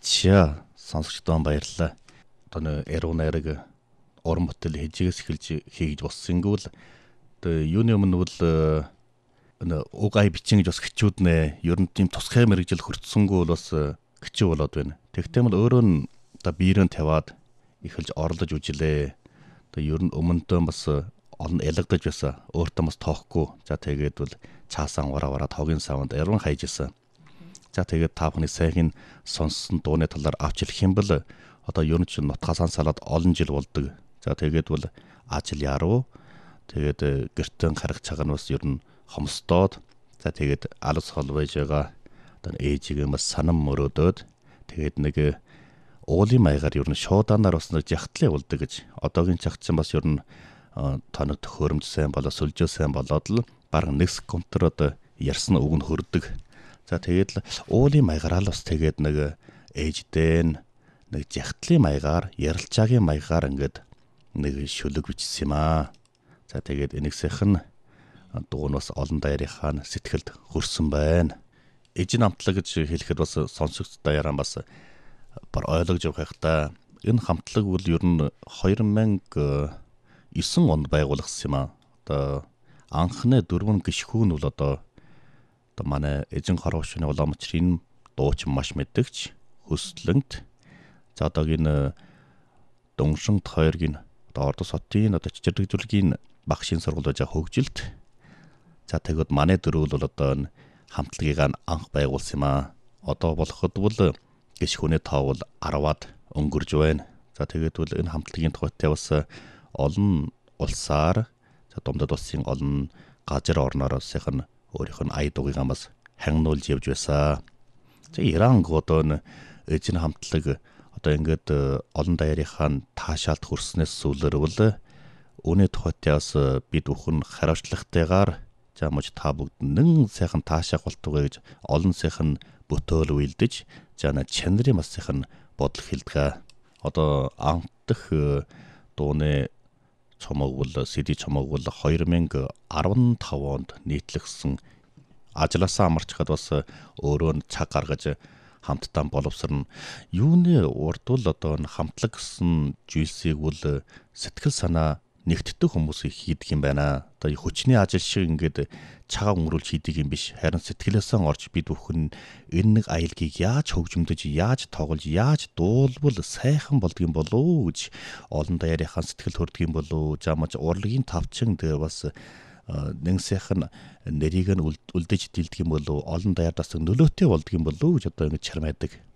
За сонсогчдоо баярлалаа. Одоо нэг эрүү найраг уран бүтээл хижигээс эхэлж хийж боссонгүй л одоо юуны өмнө бол уг ай бичин гэж бас хичүүд нэ. Ер нь тийм тусгай мэрэгжил хөртсөнгөө бол бас хичүү болоод байна. Тэгтээ бол өөрөө нь одоо биерэн тавиад эхэлж орлож үжилээ. Одоо ер нь өмнөдөө бас олон ялгадаж байсан. Өөртөө бас тоохгүй. За тэгээд бол цаасaan вараа тогийн савнд яран хайжсэн. За тэгээд та бүхний сайхын сонссон дууны талаар авч хэлэх юм бол одоо ер нь ч нутгасaan салаад олон жил болдог. За тэгээд бол ажил яруу. Тэгээд гэртэн харах цагаа нь бас ер нь хомсдоод. За тэгээд алс хол байж байгаа. Одоо ээжигээ бас санам мөрөөдөөд. Тэгээд нэг уулын маягаар ер нь шууданаар бас нэг жахтлаа болдог гэж. Одоогийн чагтсан бас ер нь тоног төхөөрөмж сайн болоо сүлжөө сайн болоод л бараг 1 секундтэр одоо ярьсан үг нь хөрдөг. За тэгээд л уулын маягаар л бас тэгээд нэг ээждээ нэг жахтлын маягаар ярилцаагийн маягаар ингээд нэг шүлэг бичсэн юм аа. За тэгээд энэсийнх нь дуу нь бас олон даяарынхаа сэтгэлд хүрсэн байна. Эжин хамтлаг гэж хэлэхэд бас сонсогч даяараа бас бар ойлгож явах хэрэгтэй. Энэ хамтлаг бол ер нь 2009 онд байгуулагдсан юм аа. Одоо анхны 4 гишгүү нь бол одоо манай эзэн хорвошны уламжрын дууч маш мэддэгч хөслөнгт. За одоогийн Дуншинт 2-гийн одоо Ордос хотын одоо чичирдэг зүйлгийн багшийн сургууль байж хөгжилт. За тэгээд манай дөрөв бол одоо хамтлагийг анх байгуулсан юм аа. Одоо болоход бол гишгүүний тоо бол 10-аад өнгөрж байна. За тэгээд бол энэ хамтлагийн тухайтай бас олон улсаар за Думдад улсын олон газар орноор сайхан өөрийнх нь ая дугыг бас хангуулж явж байсан. За Иран одоо эзэн хамтлаг одоо ингээд олон даяарынхаа таашаалт хүрснээс сүүлээр бол үүний тухайтай бас бид бүхэн хариуцлагатайгаар за мож та бүгд нэн сайхан таашаах болтугай гэж олон сайхан бүтээл үйлдэж за чанарын бас сайхан бодол хэлдэг. Одоо анхдах дууны цомог бол CD цомог бол 2015 онд нийтлэгсэн ажлаасаа амарч хад бас өөрөө цаг гаргаж хамтдаа боловсрон юуны урд бол одоо хамтлаг гэсэн зүйлсийг бол сэтгэл санаа нэгтдэг хүмүүс хийдэг юм байна. Одоо хүчний ажил шиг ингээд цагаа өнгөрүүлж хийдэг юм биш. Харин сэтгэлээсээ орж бид бүхэн энэ нэг аялгийг яаж хөгжмөдөж, яаж тоглож, яаж дуулбал сайхан болдгийм болов гэж олон даяарынхаа сэтгэл төрдөг юм болов. Жамаж урлагийн тавчин дээр бас нэг сайхан нэрийг нь үлдэж дилдэг юм болов. Олон даяар бас нөлөөтэй болдгийм болов гэж одоо ингэж чармайдаг.